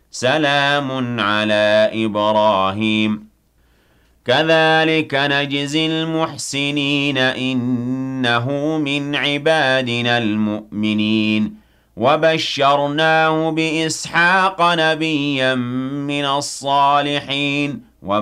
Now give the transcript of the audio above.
سلام على إبراهيم كذلك نجزي المحسنين إنه من عبادنا المؤمنين وبشرناه بإسحاق نبيا من الصالحين